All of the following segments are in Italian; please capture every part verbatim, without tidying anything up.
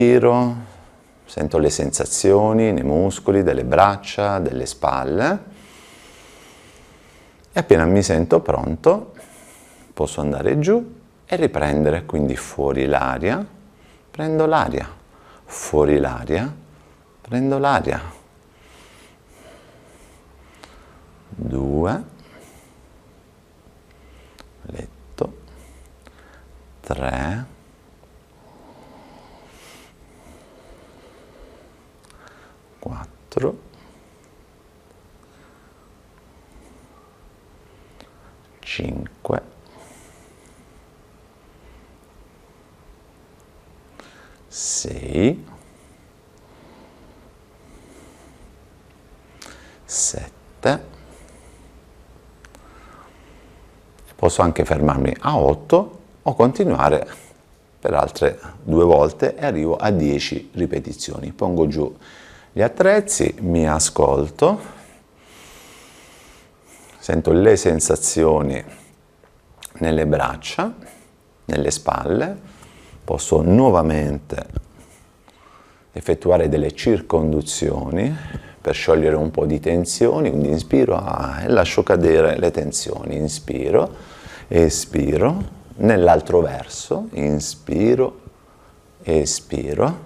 Inspiro, sento le sensazioni nei muscoli delle braccia, delle spalle e appena mi sento pronto posso andare giù e riprendere, quindi fuori l'aria, prendo l'aria, fuori l'aria, prendo l'aria, due, letto, tre, quattro, cinque, sei, sette, posso anche fermarmi a otto o continuare per altre due volte e arrivo a dieci ripetizioni. Pongo giù gli attrezzi, mi ascolto, sento le sensazioni nelle braccia, nelle spalle, posso nuovamente effettuare delle circonduzioni per sciogliere un po' di tensioni, quindi inspiro ah, e lascio cadere le tensioni, inspiro, espiro, nell'altro verso, inspiro, espiro,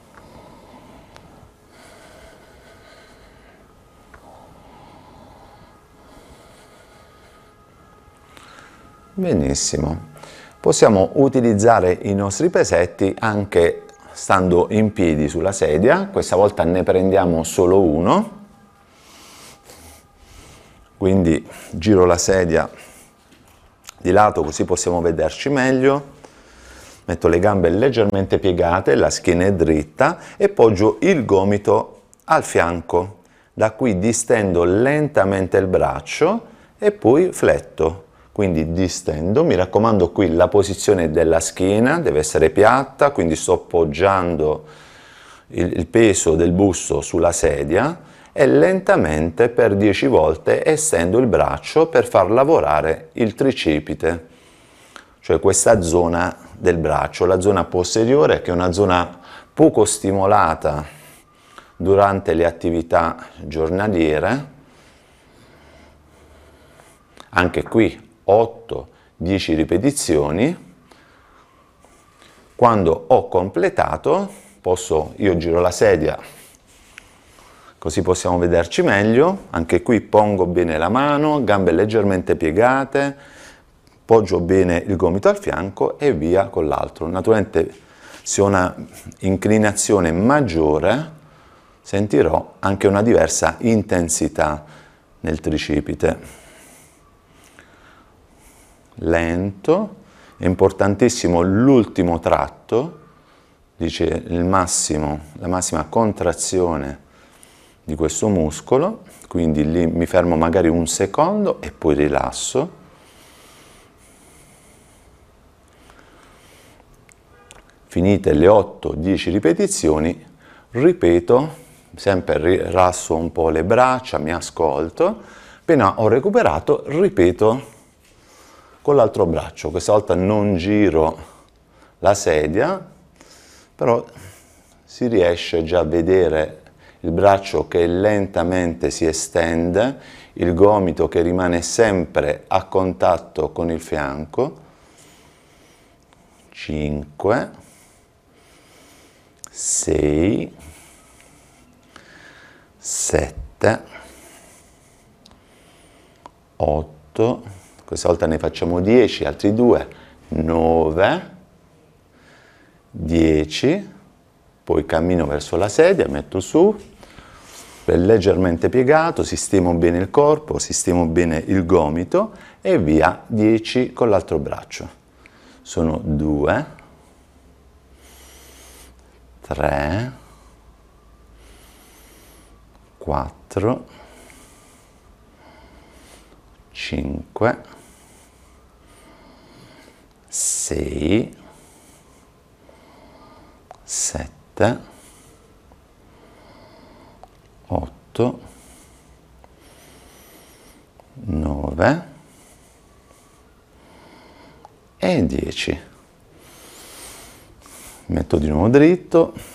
benissimo. Possiamo utilizzare i nostri pesetti anche stando in piedi sulla sedia, questa volta ne prendiamo solo uno, quindi giro la sedia di lato così possiamo vederci meglio, metto le gambe leggermente piegate, la schiena è dritta e poggio il gomito al fianco, da qui distendo lentamente il braccio e poi fletto. Quindi distendo, mi raccomando qui la posizione della schiena deve essere piatta, quindi sto poggiando il, il peso del busto sulla sedia e lentamente per dieci volte estendo il braccio per far lavorare il tricipite, cioè questa zona del braccio, la zona posteriore che è una zona poco stimolata durante le attività giornaliere. Anche qui otto dieci ripetizioni, quando ho completato posso, io giro la sedia così possiamo vederci meglio, anche qui pongo bene la mano, gambe leggermente piegate, poggio bene il gomito al fianco e via con l'altro. Naturalmente se ho una inclinazione maggiore sentirò anche una diversa intensità nel tricipite. Lento, è importantissimo l'ultimo tratto, dice il massimo, la massima contrazione di questo muscolo, quindi lì mi fermo magari un secondo e poi rilasso. Finite le otto dieci ripetizioni, ripeto, sempre rilasso un po' le braccia, mi ascolto, appena ho recuperato ripeto con l'altro braccio, questa volta non giro la sedia, però si riesce già a vedere il braccio che lentamente si estende, il gomito che rimane sempre a contatto con il fianco, cinque, sei, sette, otto, questa volta ne facciamo dieci, altri due, nove, dieci, poi cammino verso la sedia, metto su, leggermente piegato, sistemo bene il corpo, sistemo bene il gomito e via, dieci con l'altro braccio. Sono due, tre, quattro, cinque, sei, sette, otto, nove e dieci. metto di nuovo dritto,